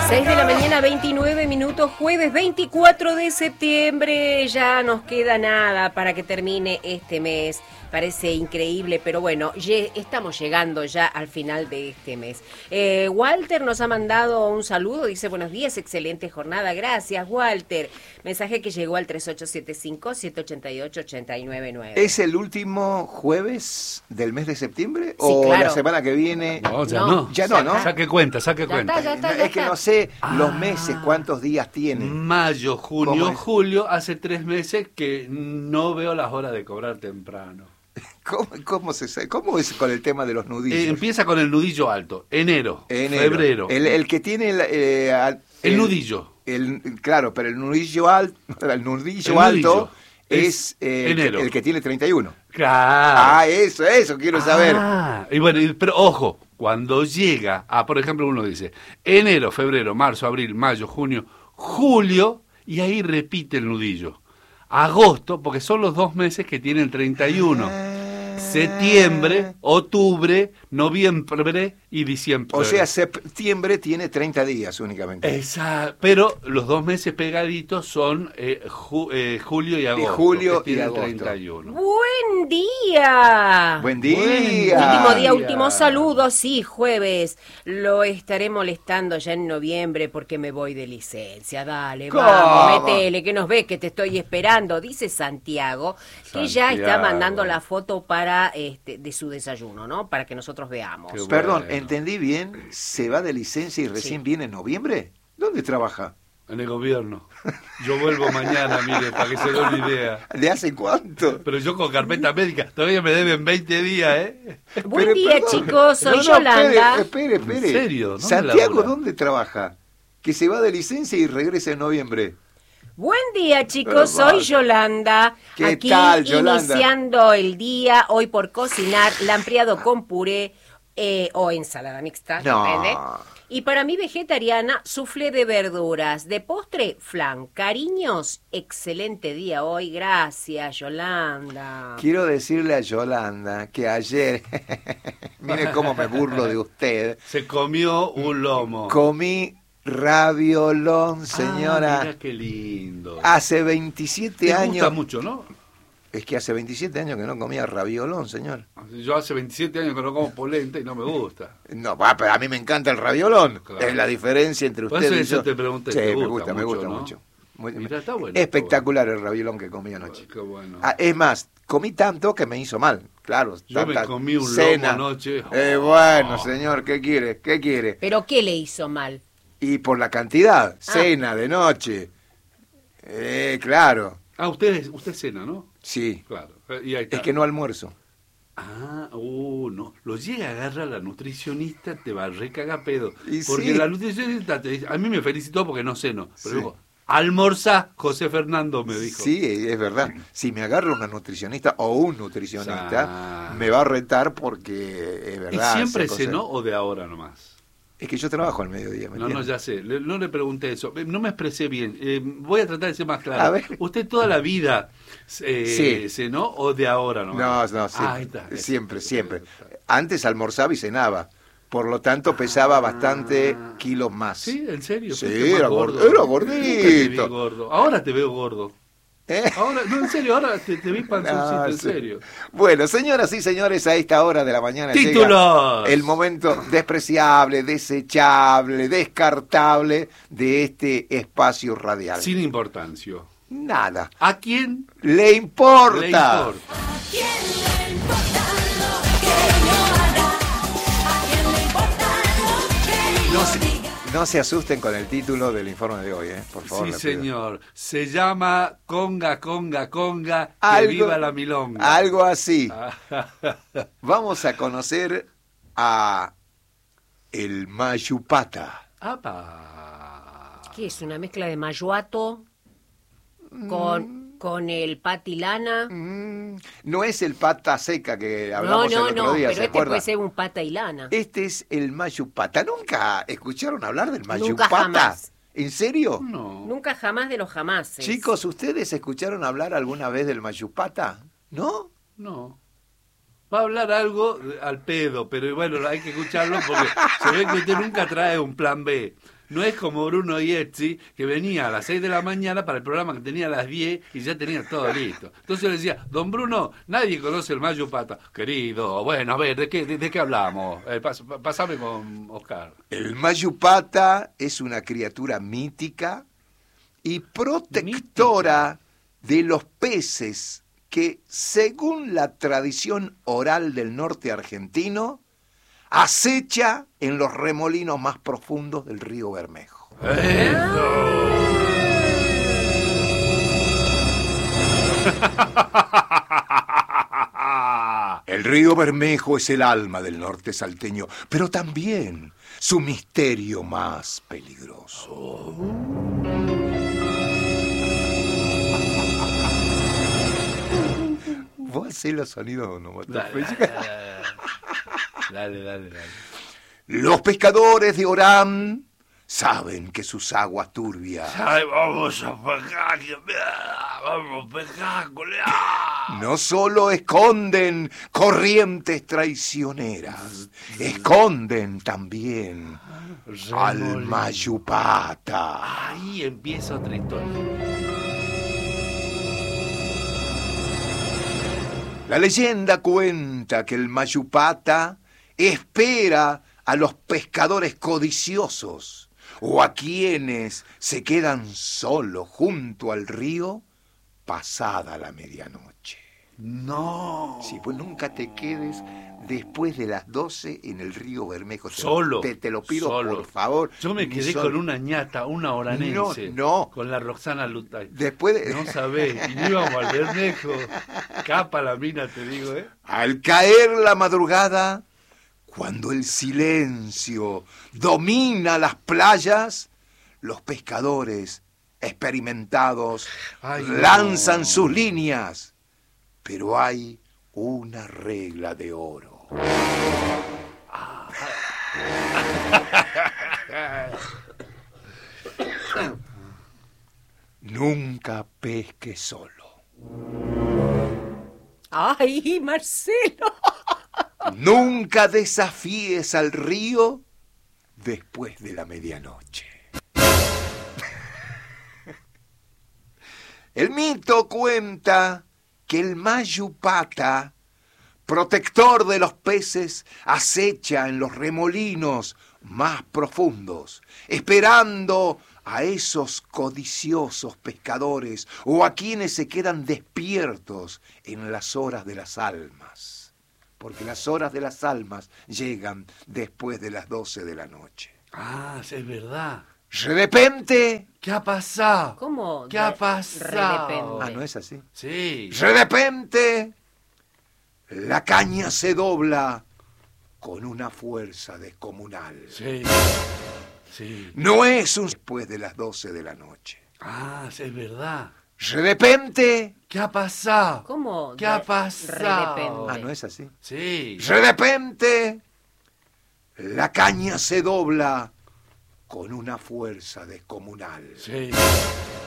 6 de la mañana, 29 minutos, jueves 24 de septiembre. Ya nos queda nada para que termine este mes. Parece increíble, pero bueno, estamos llegando ya al final de este mes. Walter nos ha mandado un saludo, dice buenos días, excelente jornada, gracias Walter. Mensaje que llegó al 3875-788-899. ¿Es el último jueves del mes de septiembre? Sí, ¿O claro. La semana que viene? No, ya no. Ya no, ¿no? Saque cuenta. Ya está. Es que no sé los meses, cuántos días tienen. Mayo, ¿Cómo junio, es? julio, hace 3 meses que no veo las horas de cobrar temprano. ¿Cómo es con el tema de los nudillos? Empieza con el nudillo alto, enero. Febrero. El que tiene el nudillo. Claro, pero el nudillo alto es enero. el que tiene 31. Claro. Eso quiero saber. Y bueno, pero ojo, cuando llega a, por ejemplo, uno dice enero, febrero, marzo, abril, mayo, junio, julio, y ahí repite el nudillo. Agosto, porque son los 2 meses que tienen 31. Septiembre, octubre, noviembre y diciembre. O sea, septiembre tiene 30 días únicamente. Exacto, pero los 2 meses pegaditos son julio y agosto. Julio que y tienen agosto. 31. ¡Buen día! Buen día. Último día, último saludo, sí, jueves. Lo estaré molestando ya en noviembre porque me voy de licencia. Dale, ¿Cómo? vamos, metele, que nos ves, que te estoy esperando. Dice Santiago, que ya está Santiago. mandando la foto para de su desayuno, ¿no? Para que nosotros veamos. Qué Perdón, bueno. ¿entendí bien? ¿Se va de licencia y recién viene en noviembre? ¿Dónde trabaja? En el gobierno. Yo vuelvo mañana, mire, para que se dé una idea. ¿De hace cuánto? Pero yo con carpeta médica, todavía me deben 20 días, ¿eh? Buen día, perdón. chicos, soy No, Yolanda. Espere. ¿En serio? ¿Dónde Santiago, labura? ¿dónde trabaja? Que se va de licencia y regresa en noviembre. Buen día, chicos, soy Hermano. Yolanda. ¿Qué Aquí tal, Yolanda? iniciando el día, hoy por cocinar lampreado con puré o ensalada mixta, No. depende. Y para mí vegetariana, soufflé de verduras. De postre, flan. Cariños, excelente día hoy. Gracias, Yolanda. Quiero decirle a Yolanda que ayer, mire cómo me burlo de usted, Se comió un lomo. comí raviolón, señora. Mira qué lindo. Hace 27 Te años. gusta mucho, ¿no? Es que hace 27 años que no comía raviolón, señor. Yo hace 27 años que no como polenta y no me gusta. No, pero a mí me encanta el raviolón. Claro. Es la diferencia entre Por usted eso y eso yo. te pregunté, Sí, ¿te me gusta gusta mucho, mucho. no? Muy- Mirá, está bueno, espectacular el raviolón que comí anoche. Qué bueno. Es más, comí tanto que me hizo mal. Claro, Yo me tanta comí un cena. lomo anoche. Bueno, señor, ¿qué quiere? ¿Qué quiere? ¿Pero qué le hizo mal? Y por la cantidad, cena de noche. Claro, Usted cena, ¿no? sí. Claro. Y ahí está. Es que no almuerzo. No. Lo llega a agarrar la nutricionista, te va a recagar pedo. Y Porque sí. la nutricionista te dice, a mí me felicitó porque no ceno. Pero Sí. digo, almorzá, José Fernando me dijo. Sí, es verdad. Si me agarra una nutricionista o un nutricionista, Ah. me va a retar porque es ¿Y verdad. siempre esa cosa- cenó o de ahora nomás? Es que yo trabajo al mediodía, ¿me No, entiendes? ya sé. No le pregunté eso. No me expresé bien. Voy a tratar de ser más claro. A ver. ¿Usted toda la vida Sí. cenó o de ahora nomás? No, siempre, Ahí está. siempre. Antes almorzaba y cenaba. Por lo tanto, pesaba bastante kilos más. ¿Sí? ¿En serio? Sí, ¿Fuiste más era gordo? era Nunca te vi gordito. gordo. Ahora te veo gordo. ¿Eh? Ahora, no, en serio, ahora te vi panzoncito, en sí. serio. Bueno, señoras y señores, a esta hora de la mañana ¡Títulos! llega el momento despreciable, desechable, descartable de este espacio radial. Sin importancia. Nada. ¿A quién Le importa. le importa? ¿Quién le importa lo que yo haga? ¿A quién le importa lo que yo No se, diga? no se asusten con el título del informe de hoy, por favor. Sí, le pido. señor. Se llama Conga, Conga, Conga, que Algo- viva la milonga. Algo así. Vamos a conocer a el Mayupata. ¡Apa! ¿Qué es? ¿Una mezcla de mayuato con el patilana? No es el pata seca que hablamos el otro día, pero ¿se este acuerda? puede ser un pata y lana. Este es el Mayupata. ¿Nunca escucharon hablar del Nunca Mayupata? jamás. ¿En serio? No. Nunca jamás de los jamases. Chicos, ¿ustedes escucharon hablar alguna vez del Mayupata? ¿No? No. Va a hablar algo al pedo, pero bueno, hay que escucharlo porque se ve que usted nunca trae un plan B. No es como Bruno Iezzi, que venía a las 6 de la mañana para el programa que tenía a las 10 y ya tenía todo listo. Entonces yo le decía, don Bruno, nadie conoce el Mayo Pata. Querido, bueno, a ver, ¿de qué hablamos? Pasame con Oscar. El Mayupata es una criatura mítica y protectora de los peces que, según la tradición oral del norte argentino, acecha en los remolinos más profundos del río Bermejo. El río Bermejo es el alma del norte salteño, pero también su misterio más peligroso. ¿Vos hacés los sonidos onomatopéyicos? Dale. Los pescadores de Orán saben que sus aguas turbias Ay, vamos a pescar, colega. no solo esconden corrientes traicioneras, esconden también al Mayupata. Ahí empieza otra historia. La leyenda cuenta que el Mayupata espera a los pescadores codiciosos o a quienes se quedan solos junto al río pasada la medianoche. No. Sí, pues nunca te quedes después de las 12 en el río Bermejo. Solo. Te lo pido, solo. por favor. Yo me quedé Solo. con una ñata, una oranense. No. Con la Roxana Lutay. Después de... No sabés, y íbamos al Bermejo. Capa la mina, te digo, ¿eh? Al caer la madrugada, cuando el silencio domina las playas, los pescadores experimentados Ay, no. lanzan sus líneas. Pero hay una regla de oro. Nunca pesque solo. ¡Ay, Marcelo! Nunca desafíes al río después de la medianoche. El mito cuenta que el Mayupata, protector de los peces, acecha en los remolinos más profundos, esperando a esos codiciosos pescadores o a quienes se quedan despiertos en las horas de las almas, porque las horas de las almas llegan después de las 12 de la noche. Ah, sí, es verdad. De repente... ¿Qué ha pasado? ¿Cómo? ¿Qué ha pasado? repente. Ah, ¿no es así? Sí. De repente, la caña se dobla con una fuerza descomunal. Sí. Sí. No es un después de las 12 de la noche. Ah, sí, es verdad. De repente... ¿Qué ha pasado? ¿Cómo? ¿Qué ha pasado? repente. Ah, ¿no es así? Sí. De repente, la caña se dobla con una fuerza descomunal. Sí.